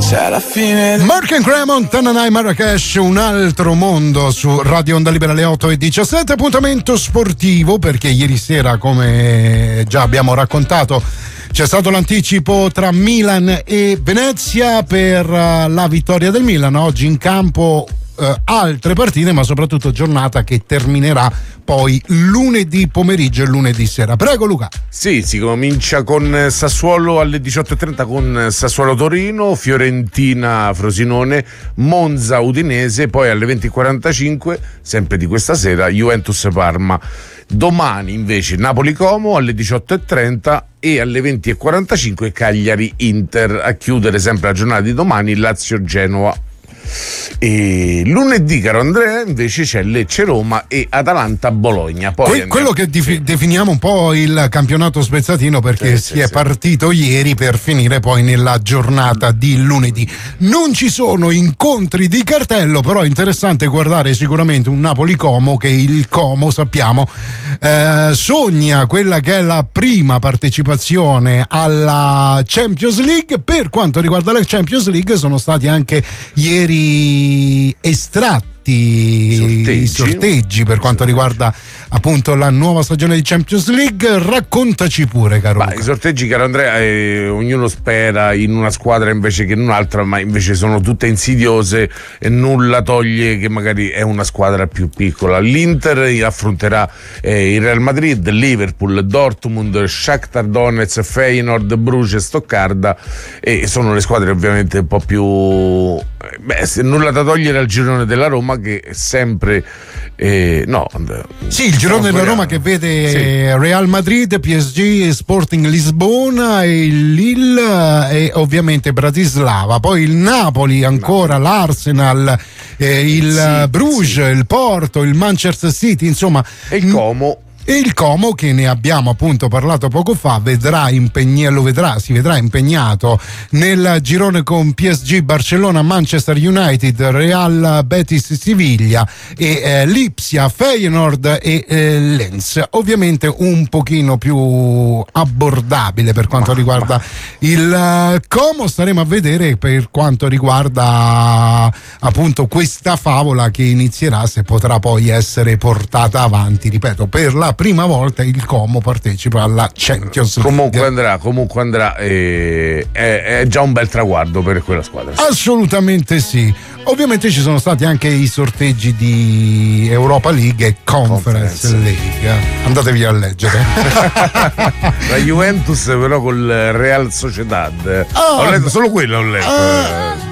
alla fine. Mark and Cremon, Tananai Marrakesh, un altro mondo su Radio Onda Libera alle 8:17. Appuntamento sportivo perché ieri sera, come già abbiamo raccontato, c'è stato l'anticipo tra Milan e Venezia per la vittoria del Milan. Oggi in campo altre partite, ma soprattutto giornata che terminerà poi lunedì pomeriggio e lunedì sera. Prego Luca. Sì, si comincia con Sassuolo alle 18:30 con Sassuolo Torino, Fiorentina Frosinone, Monza Udinese, poi alle 20:45 sempre di questa sera Juventus Parma. Domani invece Napoli Como alle 18:30 e alle 20:45 Cagliari Inter. A chiudere sempre la giornata di domani Lazio Genoa. E lunedì, caro Andrea, invece c'è Lecce Roma e Atalanta Bologna. Poi quello che definiamo un po' il campionato spezzatino, perché si è partito ieri per finire poi nella giornata di lunedì. Non ci sono incontri di cartello, però è interessante guardare sicuramente un Napoli-Como, che il Como, sappiamo, sogna quella che è la prima partecipazione alla Champions League. Per quanto riguarda la Champions League sono stati anche ieri estratti i sorteggi per quanto riguarda appunto la nuova stagione di Champions League. Raccontaci pure, caro Luca. I sorteggi, caro Andrea, ognuno spera in una squadra invece che in un'altra, ma invece sono tutte insidiose e nulla toglie che magari è una squadra più piccola. L'Inter affronterà il Real Madrid, Liverpool, Dortmund, Shakhtar Donetsk, Feyenoord, Bruges, Stoccarda, e sono le squadre ovviamente un po' più nulla da togliere al girone della Roma, che è sempre il girone della Roma che vede Real Madrid, PSG, Sporting Lisbona, e il Lille e ovviamente Bratislava, poi il Napoli ancora, l'Arsenal, il Bruges, il Porto, il Manchester City, insomma, e il Como. E il Como, che ne abbiamo appunto parlato poco fa, si vedrà impegnato nel girone con PSG, Barcellona, Manchester United, Real Betis Siviglia e Lipsia, Feyenoord e Lens. Ovviamente un pochino più abbordabile per quanto riguarda il Como. Staremo a vedere per quanto riguarda appunto questa favola che inizierà, se potrà poi essere portata avanti. Ripeto, per la prima volta il Como partecipa alla Champions League. Comunque andrà, è già un bel traguardo per quella squadra. Assolutamente sì. Ovviamente ci sono stati anche i sorteggi di Europa League e Conference League. Andatevi a leggere. La Juventus però col Real Sociedad. Ho letto solo quello,